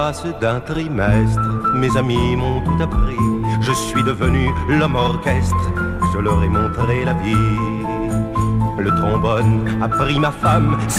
D'un trimestre, mes amis m'ont tout appris. Je suis devenu l'homme orchestre, je leur ai montré la vie. Le trombone a pris ma femme.